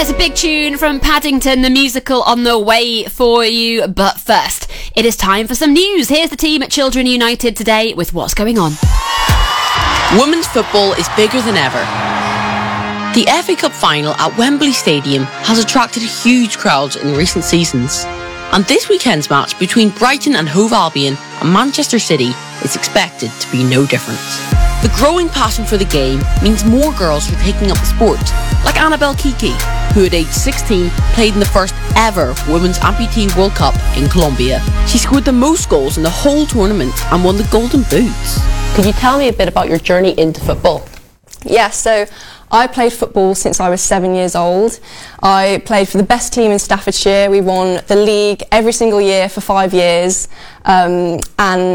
There's a big tune from Paddington, the musical, on the way for you. But first, it is time for some news. Here's the team at Children United today with what's going on. Women's football is bigger than ever. The FA Cup final at Wembley Stadium has attracted huge crowds in recent seasons. And this weekend's match between Brighton and Hove Albion and Manchester City is expected to be no different. The growing passion for the game means more girls are taking up the sport, like Annabelle Kiki, who at age 16 played in the first ever Women's Amputee World Cup in Colombia. She scored the most goals in the whole tournament and won the Golden Boots. Could you tell me a bit about your journey into football? Yeah, so I played football since I was 7 years old. I played for the best team in Staffordshire. We won the league every single year for 5 years. And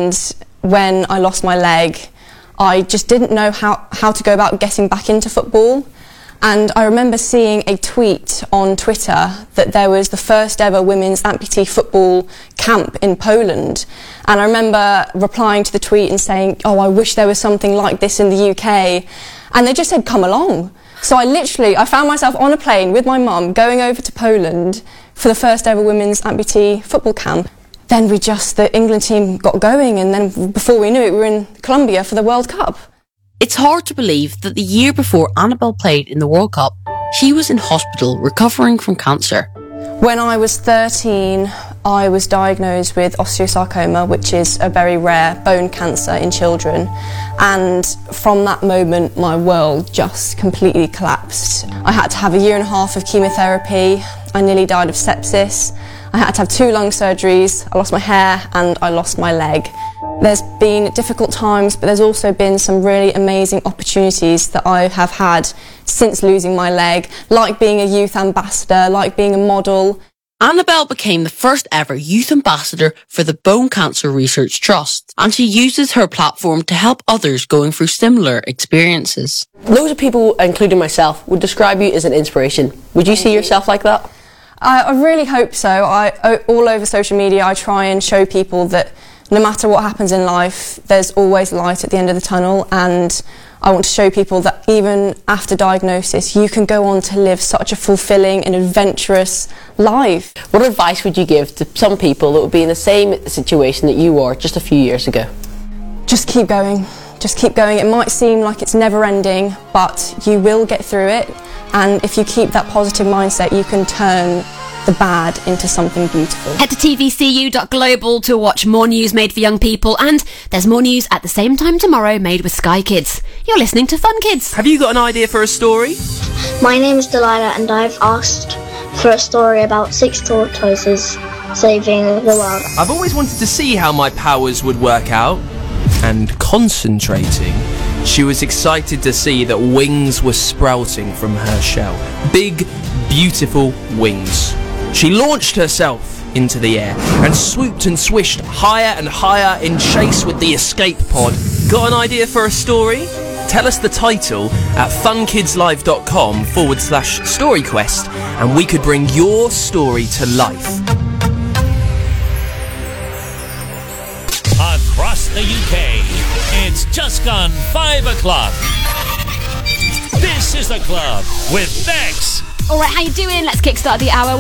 when I lost my leg, I just didn't know how to go about getting back into football. And I remember seeing a tweet on Twitter that there was the first ever women's amputee football camp in Poland. And I remember replying to the tweet and saying, oh, I wish there was something like this in the UK. And they just said, come along. So I found myself on a plane with my mum going over to Poland for the first ever women's amputee football camp. Then the England team got going, and then before we knew it, we were in Colombia for the World Cup. It's hard to believe that the year before Annabelle played in the World Cup, she was in hospital recovering from cancer. When I was 13, I was diagnosed with osteosarcoma, which is a very rare bone cancer in children. And from that moment, my world just completely collapsed. I had to have 1.5 years of chemotherapy. I nearly died of sepsis. I had to have 2 lung surgeries. I lost my hair and I lost my leg. There's been difficult times, but there's also been some really amazing opportunities that I have had since losing my leg, like being a youth ambassador, like being a model. Annabelle became the first ever youth ambassador for the Bone Cancer Research Trust, and she uses her platform to help others going through similar experiences. Loads of people, including myself, would describe you as an inspiration. Would you see yourself like that? I really hope so. All over social media, I try and show people that no matter what happens in life, there's always light at the end of the tunnel, and I want to show people that even after diagnosis, you can go on to live such a fulfilling and adventurous life. What advice would you give to some people that would be in the same situation that you were just a few years ago? Just keep going. Just keep going. It might seem like it's never ending, but you will get through it. And if you keep that positive mindset, you can turn the bad into something beautiful. Head to tvcu.global to watch more news made for young people, and there's more news at the same time tomorrow made with Sky Kids. You're listening to Fun Kids. Have you got an idea for a story? My name is Delilah, and I've asked for a story about 6 tortoises saving the world. I've always wanted to see how my powers would work out. And concentrating, she was excited to see that wings were sprouting from her shell. Big, beautiful wings. She launched herself into the air and swooped and swished higher and higher in chase with the escape pod. Got an idea for a story? Tell us the title at funkidslive.com/storyquest and we could bring your story to life. Across the UK, it's just gone 5 o'clock. This is The Club with Bex. All right, how you doing? Let's kickstart the hour